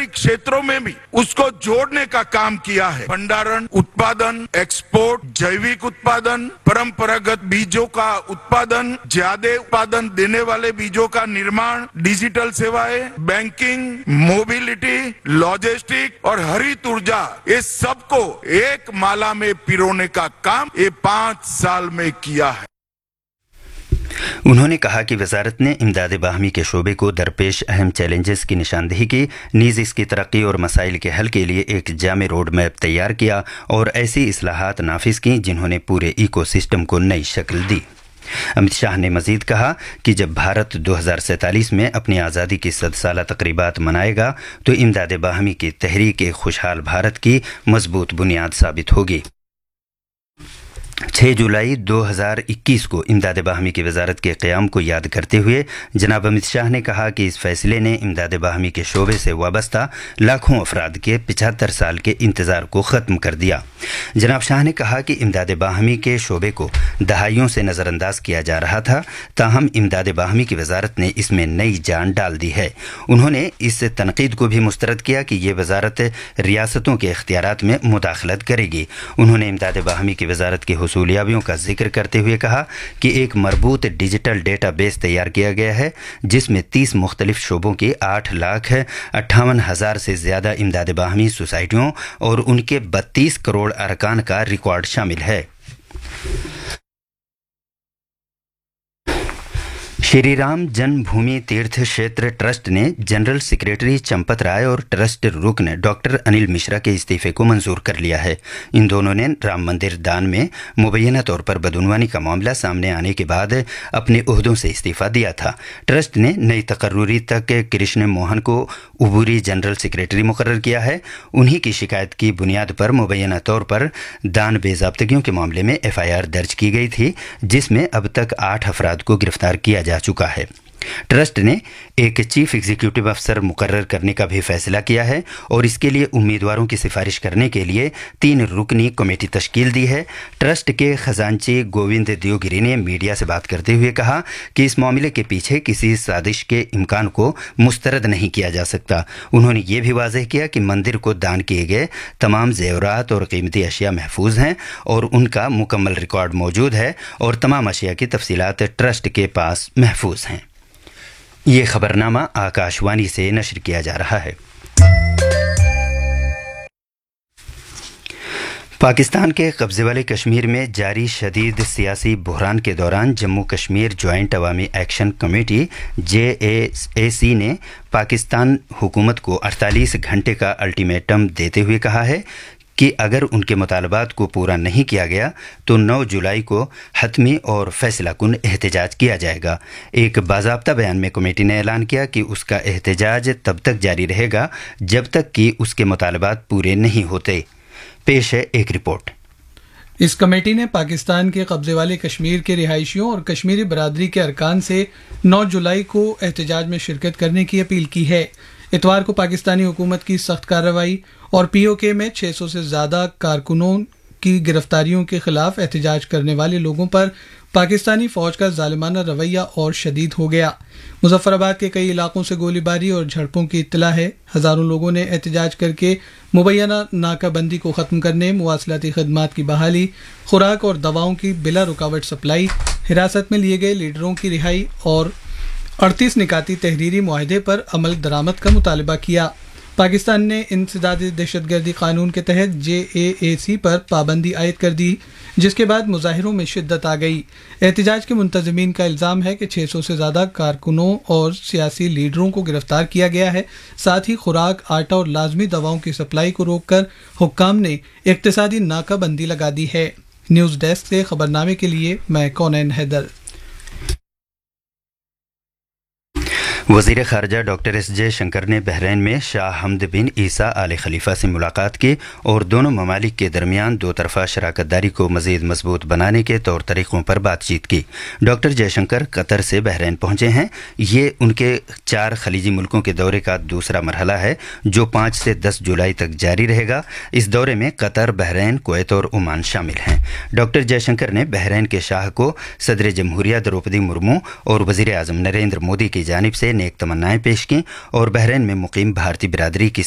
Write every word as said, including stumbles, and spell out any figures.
क्षेत्रों में भी उसको जोड़ने का काम किया है। भंडारण, उत्पादन, एक्सपोर्ट, जैविक उत्पादन, परंपरागत बीजों का उत्पादन, ज्यादा उत्पादन देने वाले बीजों का निर्माण, डिजिटल सेवाएं, बैंकिंग, मोबिलिटी, लॉजिस्टिक और हरित ऊर्जा, ये सबको एक माला में पिरोने का काम ये पांच साल में किया है। उन्होंने कहा कि वजारत ने इमदाद बाहमी के शोबे को दरपेश अहम चैलेंजेस की निशानदेही की, नीज़ इसकी तरक्की और मसाइल के हल के लिए एक जामे रोड मैप तैयार किया और ऐसी इस्लाहात नाफिज की जिन्होंने पूरे इको सिस्टम को नई शक्ल दी। अमित शाह ने मजीद कहा कि जब भारत दो हज़ार सैंतालीस में अपनी आज़ादी की सद साला तकरीबात मनाएगा तो इमदाद बाहमी की तहरीक एक खुशहाल भारत की मजबूत बुनियाद साबित होगी। छह जुलाई दो हज़ार इक्कीस को इमदाद बाहमी की वजारत के क़याम को याद करते हुए जनाब अमित शाह ने कहा कि इस फैसले ने इमदाद बाहमी के शोबे से वाबस्ता लाखों अफराद के पचहत्तर साल के इंतज़ार को ख़त्म कर दिया। जनाब शाह ने कहा कि इमदाद बाहमी के शोबे को दहाइयों से नज़रअंदाज किया जा रहा था, ताहम इमदाद बाहमी की वजारत ने इसमें नई जान डाल दी है। उन्होंने इस तनकीद को भी मुस्तरद किया कि ये वजारत रियासतों के इख्तियारात में मुदाखलत करेगी। उन्होंने इमदाद बाहमी की वजारत के हुसूलियाबियों का जिक्र करते हुए कहा कि एक मरबूत डिजिटल डेटा बेस तैयार किया गया है जिसमें तीस मुख्तलिफ शोबों की आठ लाख अट्ठावन हज़ार से ज़्यादा इमदाद बाहमी सोसाइटियों और उनके बत्तीस करोड़ अरकान का रिकॉर्ड शामिल है। श्री राम जन्मभूमि तीर्थ क्षेत्र ट्रस्ट ने जनरल सेक्रेटरी चंपत राय और ट्रस्ट रुकन डॉक्टर अनिल मिश्रा के इस्तीफे को मंजूर कर लिया है। इन दोनों ने राम मंदिर दान में मुबैना तौर पर बदउनवानी का मामला सामने आने के बाद अपने ओहदों से इस्तीफा दिया था। ट्रस्ट ने नई तकर्रुरी तक कृष्ण मोहन को उबूरी जनरल सेक्रेटरी मुकर्रर किया है। उन्हीं की शिकायत की बुनियाद पर मुबैना तौर पर दान बेज़ाब्तगियों के मामले में एफ आई आर दर्ज की गई थी, जिसमें अब तक आठ अफराद को गिरफ्तार किया जा चुका है। ट्रस्ट ने एक चीफ एग्जीक्यूटिव अफसर मुकर्रर करने का भी फैसला किया है और इसके लिए उम्मीदवारों की सिफारिश करने के लिए तीन रुकनी कमेटी तश्कील दी है। ट्रस्ट के खजांची गोविंद देवगिरी ने मीडिया से बात करते हुए कहा कि इस मामले के पीछे किसी साजिश के इम्कान को मुस्तरद नहीं किया जा सकता। उन्होंने ये भी वाज़ेह किया कि मंदिर को दान किए गए तमाम जेवरात और कीमती अशिया महफूज हैं और उनका मुकम्मल रिकॉर्ड मौजूद है और तमाम अशिया की तफसीलात ट्रस्ट के पास महफूज हैं। ये खबरनामा आकाशवाणी से नशर किया जा रहा है। पाकिस्तान के कब्जे वाले कश्मीर में जारी शदीद सियासी बहरान के दौरान जम्मू कश्मीर जॉइंट अवामी एक्शन कमेटी जे ए सी ने पाकिस्तान हुकूमत को अड़तालीस घंटे का अल्टीमेटम देते हुए कहा है कि अगर उनके मुतालबात को पूरा नहीं किया गया तो नौ जुलाई को हतमी और फैसला कुन एहतजाज किया जाएगा। एक बाज़ाब्ता बयान में कमेटी ने ऐलान किया कि उसका एहतजाज तब तक जारी रहेगा जब तक कि उसके मुतालबात पूरे नहीं होते। पेश है एक रिपोर्ट। इस कमेटी ने पाकिस्तान के कब्जे वाले कश्मीर के रिहायशियों और कश्मीरी बरादरी के अरकान से नौ जुलाई को एहतजाज में शिरकत करने की अपील की है। इतवार को पाकिस्तानी हुकूमत की सख्त कार्रवाई और पी ओ के में छह सौ से ज़्यादा कारकुनों की गिरफ्तारियों के खिलाफ एहतजाज करने वाले लोगों पर पाकिस्तानी फौज का जालिमाना रवैया और शदीद हो गया। मुजफ्फराबाद के कई इलाकों से गोलीबारी और झड़पों की इत्तला है। हज़ारों लोगों ने एहतजाज करके मुबैना नाकाबंदी को ख़त्म करने, मुवासलाती खदमात की बहाली, खुराक और दवाओं की बिला रुकावट सप्लाई, हिरासत में लिए गए लीडरों की रिहाई और अड़तीस निकाती तहरीरी मुआहदे पर अमल दरामद का मुतालबा किया। पाकिस्तान ने इंसदादी दहशतगर्दी कानून के तहत जे ए ए सी पर पाबंदी आयद कर दी, जिसके बाद मुजाहिरों में शिद्दत आ गई। एहतजाज के मुंतज़मीन का इल्ज़ाम है कि छह सौ से ज़्यादा कारकुनों और सियासी लीडरों को गिरफ्तार किया गया है। साथ ही खुराक, आटा और लाजमी दवाओं की सप्लाई को रोककर हुक्काम ने इक्तिसादी नाकाबंदी लगा दी है। न्यूज़ डेस्क से खबरनामे के लिए मैं कौनैन हैदर। वज़ीर ख़ारजा डॉक्टर एस जय शंकर ने बहरीन में शाह हमद बिन ईसा आल खलीफा से मुलाकात की और दोनों ममालिक के दरमियान दो तरफ़ा शराकतदारी को मज़ीद मजबूत बनाने के तौर तरीक़ों पर बातचीत की। डॉक्टर जयशंकर कतर से बहरीन पहुँचे हैं। ये उनके चार खलीजी मुल्कों के दौरे का दूसरा मरहला है जो पाँच से दस जुलाई तक जारी रहेगा। इस दौरे में कतर, बहरीन, कुवैत और ओमान शामिल हैं। डॉक्टर जयशंकर ने बहरीन के शाह को सदर जमहूरिया द्रौपदी मुर्मू और वज़ीर आज़म नरेंद्र मोदी की जानिब से नेक तमन्नाएं पेश की और बहरीन में मुकीम भारतीय बिरादरी की